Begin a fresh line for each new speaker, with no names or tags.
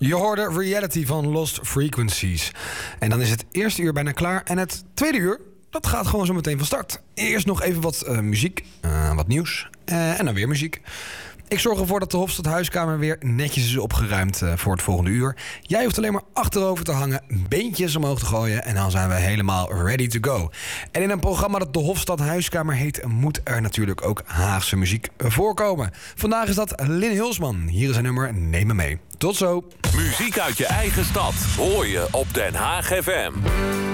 Je hoorde Reality van Lost Frequencies. En dan is het eerste uur bijna klaar. En het tweede uur, dat gaat gewoon zo meteen van start. Eerst nog even wat muziek, wat nieuws en dan weer muziek. Ik zorg ervoor dat de Hofstadhuiskamer weer netjes is opgeruimd voor het volgende uur. Jij hoeft alleen maar achterover te hangen, beentjes omhoog te gooien en dan zijn we helemaal ready to go. En in een programma dat de Hofstadhuiskamer heet, moet er natuurlijk ook Haagse muziek voorkomen. Vandaag is dat Lin Hulsman. Hier is zijn nummer Neem me mee. Tot zo.
Muziek uit je eigen stad hoor je op Den Haag FM.